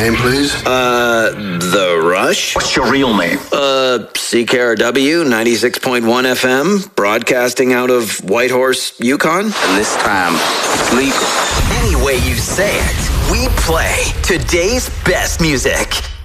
name, please? The Rush. What's your real name? CKRW 96.1 FM, broadcasting out of Whitehorse, Yukon. And this time, sleep. Any way you say it, we play today's best music.